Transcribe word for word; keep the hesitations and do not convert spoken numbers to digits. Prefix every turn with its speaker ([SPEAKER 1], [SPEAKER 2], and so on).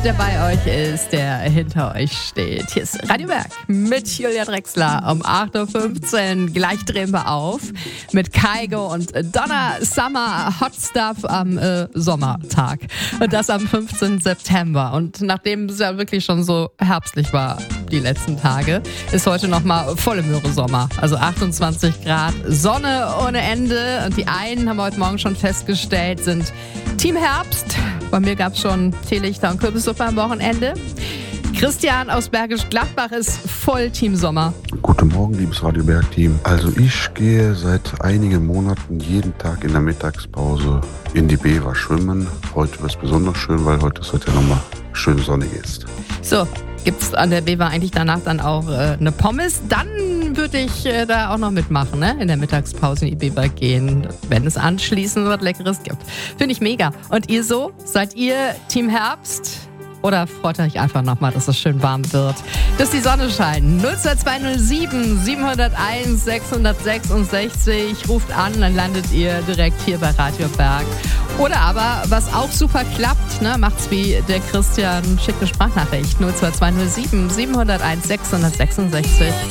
[SPEAKER 1] der bei euch ist, der hinter euch steht. Hier ist Radio Berg mit Julia Drexler um acht Uhr fünfzehn. Gleich drehen wir auf mit Kygo und Donna Summer Hot Stuff am äh, Sommertag. Und das am fünfzehnten September. Und nachdem es ja wirklich schon so herbstlich war die letzten Tage, ist heute nochmal volle Möhre Sommer. Also achtundzwanzig Grad, Sonne ohne Ende. Und die einen haben heute Morgen schon festgestellt, sind Team Herbst. Bei mir gab es schon Teelichter und Kürbissuppe am Wochenende. Christian aus Bergisch Gladbach ist voll Team Sommer.
[SPEAKER 2] Guten Morgen, liebes Radio Berg-Team. Also ich gehe seit einigen Monaten jeden Tag in der Mittagspause in die Bever schwimmen. Heute wird es besonders schön, weil heute das Wetter nochmal schön sonnig ist.
[SPEAKER 1] So, gibt es an der Bever eigentlich danach dann auch äh, eine Pommes? Dann würde ich äh, da auch noch mitmachen, ne? In der Mittagspause in die Bever gehen, wenn es anschließend was Leckeres gibt. Finde ich mega. Und ihr so? Seid ihr Team Herbst? Oder freut euch einfach nochmal, dass es schön warm wird, dass die Sonne scheint? null zwei zwei null sieben sieben null eins sechs sechs sechs. Ruft an, dann landet ihr direkt hier bei Radio Berg. Oder aber, was auch super klappt, ne, macht's wie der Christian, schickt eine Sprachnachricht null zwei zwei null sieben sieben null eins sechs sechs sechs.